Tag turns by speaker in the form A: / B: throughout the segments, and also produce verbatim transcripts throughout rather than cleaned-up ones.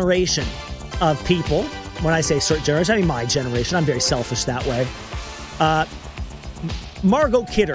A: generation of people, when I say certain generation, I mean my generation. I'm very selfish that way. Uh, Margot Kidder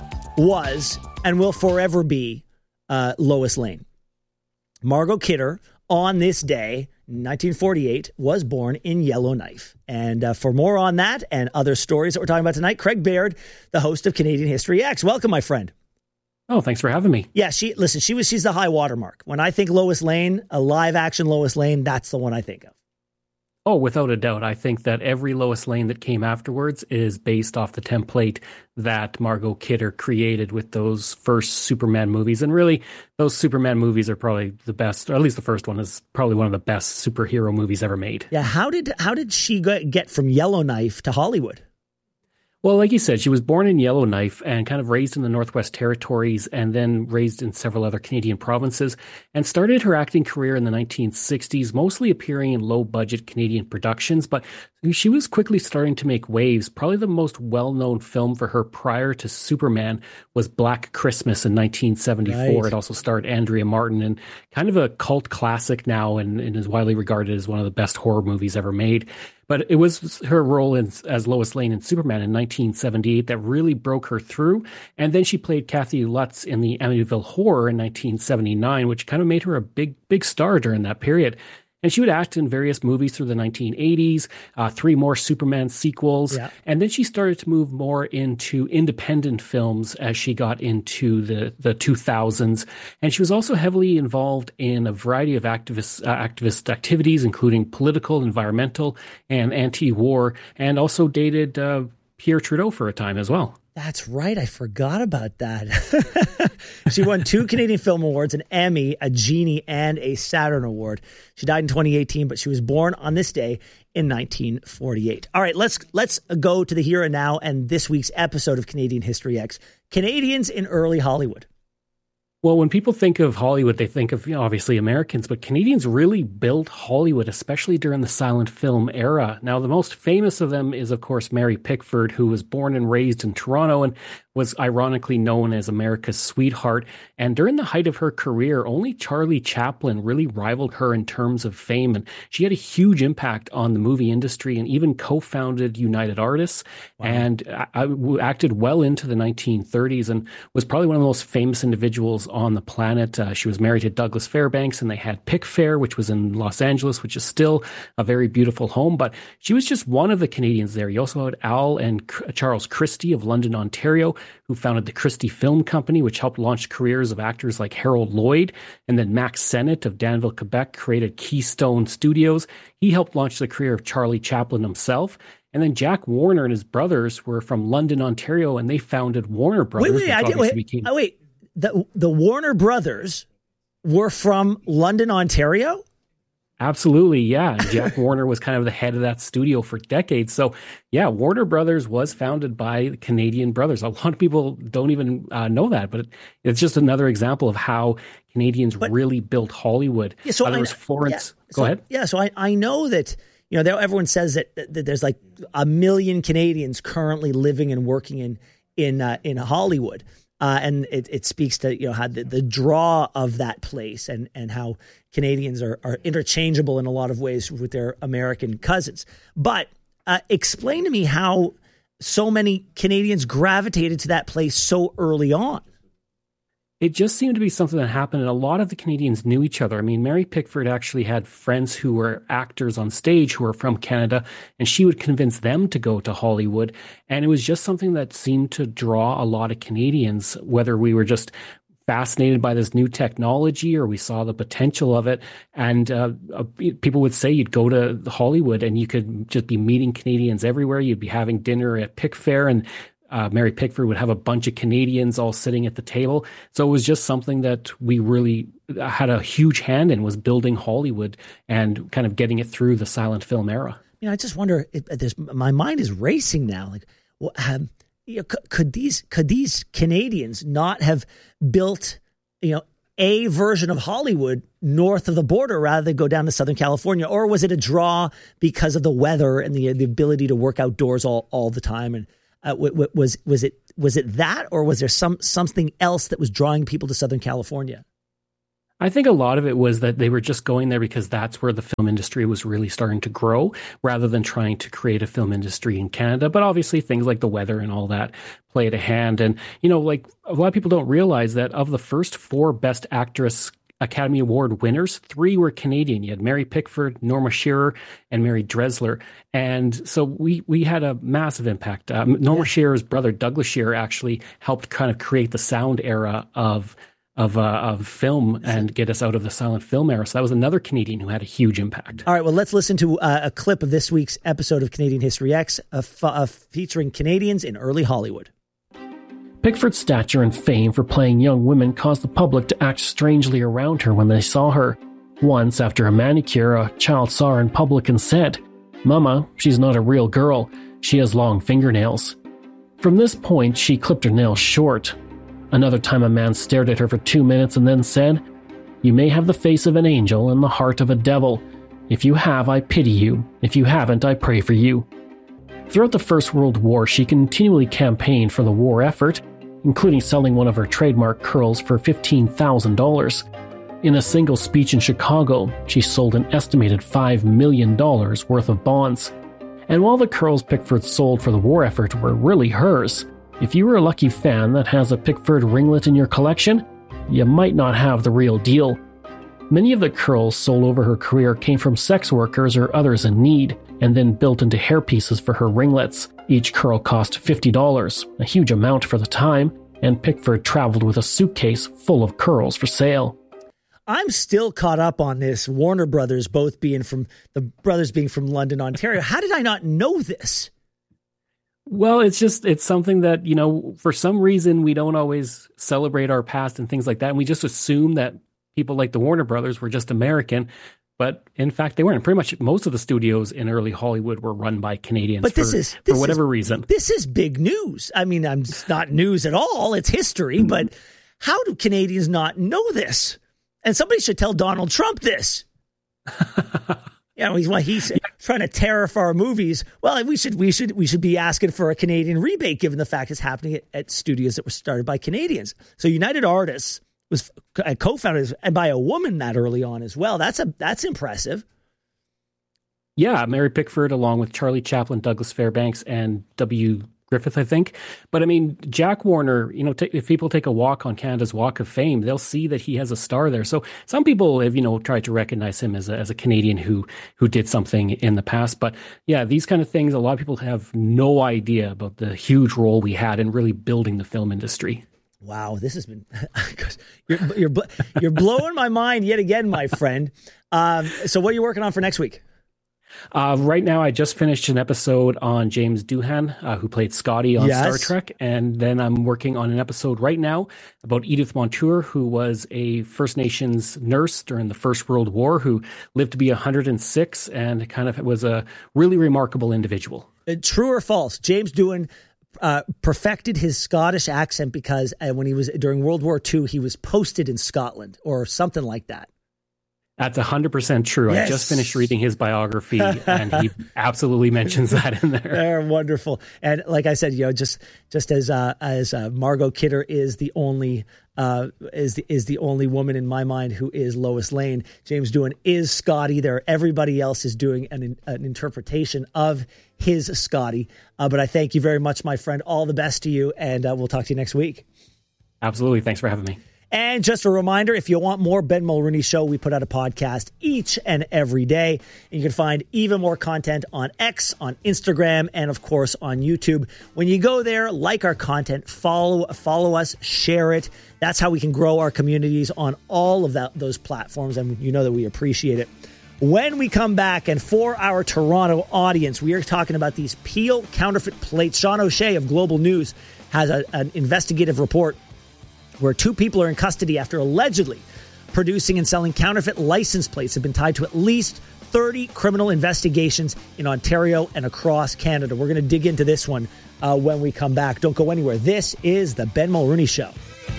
A: was and will forever be uh, Lois Lane. Margot Kidder, on this day, nineteen forty-eight, was born in Yellowknife. And uh, for more on that and other stories that we're talking about tonight, Craig Baird, the host of Canadian History X. Welcome, my friend.
B: Oh, thanks for having me.
A: Yeah, she listen, she was she's the high watermark. When I think Lois Lane, a live action Lois Lane, that's the one I think of.
B: Oh, without a doubt. I think that every Lois Lane that came afterwards is based off the template that Margot Kidder created with those first Superman movies. And really, those Superman movies are probably the best, or at least the first one is probably one of the best superhero movies ever made.
A: Yeah, how did how did she get from Yellowknife to Hollywood?
B: Well, like you said, she was born in Yellowknife and kind of raised in the Northwest Territories and then raised in several other Canadian provinces and started her acting career in the nineteen sixties, mostly appearing in low-budget Canadian productions. But she was quickly starting to make waves. Probably the most well-known film for her prior to Superman was Black Christmas in nineteen seventy-four. Right. It also starred Andrea Martin, and kind of a cult classic now, and, and is widely regarded as one of the best horror movies ever made. But it was her role in, as Lois Lane in Superman in nineteen seventy-eight that really broke her through. And then she played Kathy Lutz in the Amityville Horror in nineteen seventy-nine, which kind of made her a big, big star during that period. And she would act in various movies through the nineteen eighties, uh, three more Superman sequels. Yeah. And then she started to move more into independent films as she got into the, the two thousands. And she was also heavily involved in a variety of activist, uh, activist activities, including political, environmental, and anti-war, and also dated uh, Pierre Trudeau for a time as well.
A: That's right. I forgot about that. She won two Canadian Film Awards, an Emmy, a Genie, and a Saturn Award. She died in twenty eighteen, but she was born on this day in nineteen forty-eight. All right, let's let's go to the here and now and this week's episode of Canadian History X. Canadians in early Hollywood.
B: Well, when people think of Hollywood, they think of, you know, obviously Americans, but Canadians really built Hollywood, especially during the silent film era. Now, the most famous of them is, of course, Mary Pickford, who was born and raised in Toronto and was ironically known as America's sweetheart. And during the height of her career, only Charlie Chaplin really rivaled her in terms of fame. And she had a huge impact on the movie industry and even co-founded United Artists. Wow. And I, I acted well into the nineteen thirties and was probably one of the most famous individuals on the planet. Uh, she was married to Douglas Fairbanks, and they had Pickfair, which was in Los Angeles, which is still a very beautiful home. But she was just one of the Canadians there. You also had Al and C- Charles Christie of London, Ontario, who founded the Christie Film Company, which helped launch careers of actors like Harold Lloyd. And then Max Sennett of Danville, Quebec, created Keystone Studios. He helped launch the career of Charlie Chaplin himself. And then Jack Warner and his brothers were from London, Ontario, and they founded Warner Brothers.
A: Wait, wait, I did, wait, became- oh, wait. The, the Warner Brothers were from London, Ontario?
B: Absolutely, yeah. Jack Warner was kind of the head of that studio for decades. So, yeah, Warner Brothers was founded by Canadian brothers. A lot of people don't even uh, know that, but it, it's just another example of how Canadians but, really built Hollywood. Yeah, so uh, there was Florence.
A: Yeah,
B: Go
A: so,
B: ahead.
A: Yeah, so I, I know that, you know, there, everyone says that, that there's like a million Canadians currently living and working in in uh, in Hollywood. Uh, and it, it speaks to, you know, how the, the draw of that place and, and how Canadians are, are interchangeable in a lot of ways with their American cousins. But uh, explain to me how so many Canadians gravitated to that place so early on.
B: It just seemed to be something that happened, and a lot of the Canadians knew each other. I mean, Mary Pickford actually had friends who were actors on stage who were from Canada, and she would convince them to go to Hollywood. And it was just something that seemed to draw a lot of Canadians, whether we were just fascinated by this new technology or we saw the potential of it. And uh, uh, people would say you'd go to Hollywood and you could just be meeting Canadians everywhere. You'd be having dinner at Pickfair, and Uh, Mary Pickford would have a bunch of Canadians all sitting at the table. So it was just something that we really had a huge hand in, was building Hollywood and kind of getting it through the silent film era.
A: You know, I just wonder, if there's, my mind is racing now. Like, well, um, you know, could, could these could these Canadians not have built, you know, a version of Hollywood north of the border rather than go down to Southern California? Or was it a draw because of the weather and the the ability to work outdoors all, all the time? And Uh, was was it was it that, or was there some something else that was drawing people to Southern California?
B: I think a lot of it was that they were just going there because that's where the film industry was really starting to grow, rather than trying to create a film industry in Canada. But obviously things like the weather and all that played a hand. And, you know, like a lot of people don't realize that of the first four Best Actress Academy Award winners, three were Canadian. You had Mary Pickford, Norma Shearer, and Mary Dressler. And so we we had a massive impact. Um, Norma yeah. Shearer's brother, Douglas Shearer, actually helped kind of create the sound era of of uh, of film and get us out of the silent film era. So that was another Canadian who had a huge impact.
A: All right, well, let's listen to uh, a clip of this week's episode of Canadian History X uh, f- uh, featuring Canadians in early Hollywood.
B: Pickford's stature and fame for playing young women caused the public to act strangely around her when they saw her. Once, after a manicure, a child saw her in public and said, "Mama, she's not a real girl. She has long fingernails." From this point, she clipped her nails short. Another time a man stared at her for two minutes and then said, "You may have the face of an angel and the heart of a devil. If you have, I pity you. If you haven't, I pray for you." Throughout the First World War, she continually campaigned for the war effort, including selling one of her trademark curls for fifteen thousand dollars. In a single speech in Chicago, she sold an estimated five million dollars worth of bonds. And while the curls Pickford sold for the war effort were really hers, if you were a lucky fan that has a Pickford ringlet in your collection, you might not have the real deal. Many of the curls sold over her career came from sex workers or others in need, and then built into hairpieces for her ringlets. Each curl cost fifty dollars, a huge amount for the time, and Pickford traveled with a suitcase full of curls for sale.
A: I'm still caught up on this Warner Brothers both being from, the brothers being from London, Ontario. How did I not know this?
B: Well, it's just, it's something that, you know, for some reason we don't always celebrate our past and things like that. And we just assume that people like the Warner Brothers were just American. But in fact, they weren't. Pretty much most of the studios in early Hollywood were run by Canadians but this for, is, this for whatever
A: is,
B: reason.
A: This is big news. I mean, I'm, it's not news at all. It's history. But how do Canadians not know this? And somebody should tell Donald Trump this. You know, he's, he's trying to tariff our movies. Well, we should we should we should be asking for a Canadian rebate, given the fact it's happening at, at studios that were started by Canadians. So United Artists was co-founded and by a woman that early on as well. That's a that's impressive.
B: Yeah, Mary Pickford, along with Charlie Chaplin, Douglas Fairbanks, and W. Griffith, I think. But I mean, Jack Warner, you know, t- if people take a walk on Canada's Walk of Fame, they'll see that he has a star there. So some people have, you know, tried to recognize him as a, as a Canadian who who did something in the past. But yeah, these kind of things, a lot of people have no idea about the huge role we had in really building the film industry.
A: Wow, this has been you're you're you're blowing my mind yet again, my friend. Um, so what are you working on for next week?
B: Uh, right now, I just finished an episode on James Doohan, uh, who played Scotty on yes. Star Trek. And then I'm working on an episode right now about Edith Montour, who was a First Nations nurse during the First World War, who lived to be one hundred six and kind of was a really remarkable individual.
A: Uh, true or false? James Doohan uh, perfected his Scottish accent because uh, when he was during World War Two, he was posted in Scotland or something like that.
B: That's one hundred percent true. Yes. I just finished reading his biography, and he absolutely mentions that in there.
A: They're wonderful. And like I said, you know, just just as uh, as uh, Margot Kidder is the only uh, is the is the only woman in my mind who is Lois Lane, James Doohan is Scotty. There, everybody else is doing an an interpretation of his Scotty. Uh, but I thank you very much, my friend. All the best to you, and uh, we'll talk to you next week.
B: Absolutely. Thanks for having me.
A: And just a reminder, if you want more Ben Mulrooney Show, we put out a podcast each and every day. And you can find even more content on X, on Instagram, and of course on YouTube. When you go there, like our content, follow follow us, share it. That's how we can grow our communities on all of that, those platforms. And you know that we appreciate it. When we come back, and for our Toronto audience, we are talking about these Peel counterfeit plates. Sean O'Shea of Global News has a, an investigative report where two people are in custody after allegedly producing and selling counterfeit license plates have been tied to at least thirty criminal investigations in Ontario and across Canada. We're going to dig into this one uh, when we come back. Don't go anywhere. This is the Ben Mulrooney Show.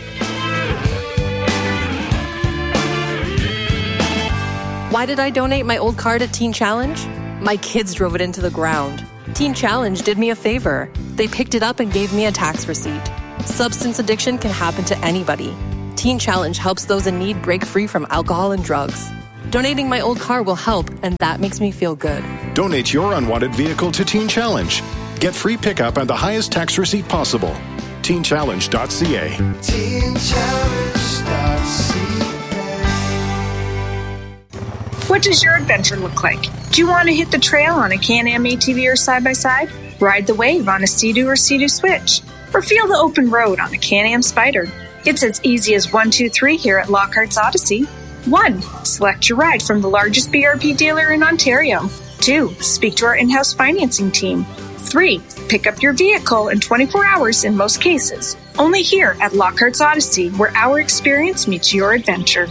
C: Why did I donate my old car to Teen Challenge? My kids drove it into the ground. Teen Challenge did me a favor. They picked it up and gave me a tax receipt. Substance addiction can happen to anybody. Teen Teen Challenge helps those in need break free from alcohol and drugs. Donating my old car will help, and that makes me feel good.
D: Donate your unwanted vehicle to Teen Challenge. Get free pickup and the highest tax receipt possible. teen challenge dot c a. teen challenge dot c
E: a. What does your adventure look like? Do you want to hit the trail on a Can-Am A T V or side-by-side? Ride the wave on a Sea-Doo or Sea-Doo Switch? Or feel the open road on a Can-Am Spyder? It's as easy as one, two, three here at Lockhart's Odyssey. one. Select your ride from the largest B R P dealer in Ontario. two. Speak to our in-house financing team. three. Pick up your vehicle in twenty-four hours in most cases. Only here at Lockhart's Odyssey, where our experience meets your adventure.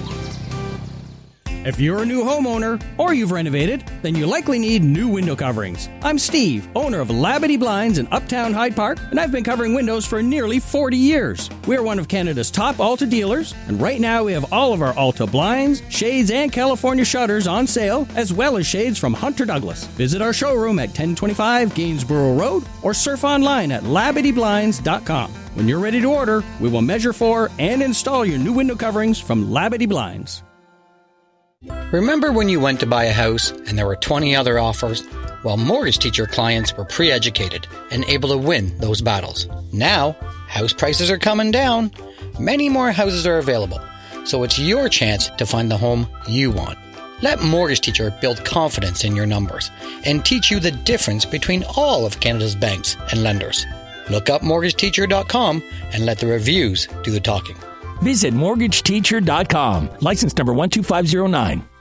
F: If you're a new homeowner or you've renovated, then you likely need new window coverings. I'm Steve, owner of Labadee Blinds in Uptown Hyde Park, and I've been covering windows for nearly forty years. We're one of Canada's top Alta dealers, and right now we have all of our Alta blinds, shades, and California shutters on sale, as well as shades from Hunter Douglas. Visit our showroom at ten twenty-five Gainsborough Road or surf online at labadee blinds dot com. When you're ready to order, we will measure for and install your new window coverings from Labadee Blinds.
G: Remember when you went to buy a house and there were twenty other offers? Well, Mortgage Teacher clients were pre-educated and able to win those battles. Now, house prices are coming down. Many more houses are available, so it's your chance to find the home you want. Let Mortgage Teacher build confidence in your numbers and teach you the difference between all of Canada's banks and lenders. Look up mortgage teacher dot com and let the reviews do the talking.
H: Visit mortgage teacher dot com. License number one two five zero nine.